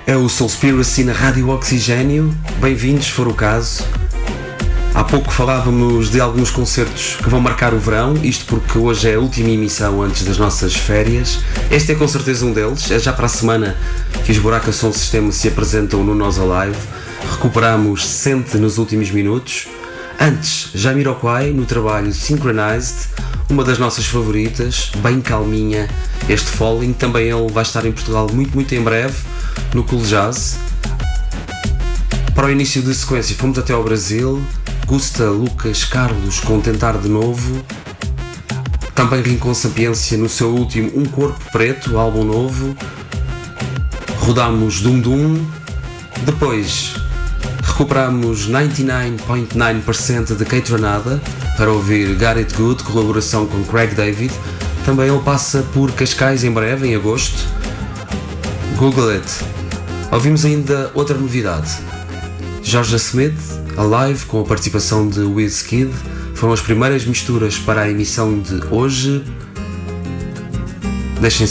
É o Soulspiracy na Rádio Oxigênio. Bem-vindos, se for o caso. Há pouco falávamos de alguns concertos que vão marcar o verão, isto porque hoje é a última emissão antes das nossas férias. Este é com certeza um deles, é já para a semana que os Buraca Sound System se apresentam no Nós Alive. Recuperamos Sente nos últimos minutos. Antes, Jamiroquai no trabalho Synchronized, uma das nossas favoritas, bem calminha, este Falling. Também ele vai estar em Portugal muito em breve, no Cool Jazz. Para o início de sequência fomos até ao Brasil, Gusta, Lucas, Carlos com Tentar de Novo. Também Rincon Sapiência no seu último Um Corpo Preto, álbum novo. Rodámos Dum Dum. Depois recuperamos 99.9% de Kate Ranada para ouvir Got It Good, colaboração com Craig David. Também ele passa por Cascais em breve, em agosto. Google It. Ouvimos ainda outra novidade. Georgia Smith, Alive, com a participação de Wizkid, foram as primeiras misturas para a emissão de hoje. Deixem